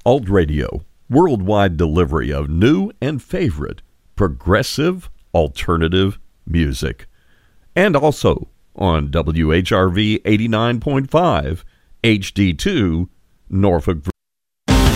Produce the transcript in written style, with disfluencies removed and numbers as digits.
Alt Radio, worldwide delivery of new and favorite progressive alternative music. And also on WHRV 89.5 HD2, Norfolk,